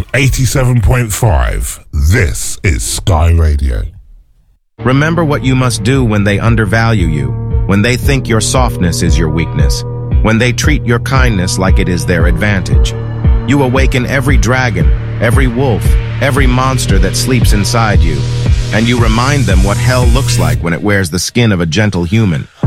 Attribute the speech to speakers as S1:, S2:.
S1: 87.5. This is Sky Radio.
S2: Remember what you must do when they undervalue you, when they think your softness is your weakness, when they treat your kindness like it is their advantage. You awaken every dragon, every wolf, every monster that sleeps inside you, and you remind them what hell looks like when it wears the skin of a gentle human.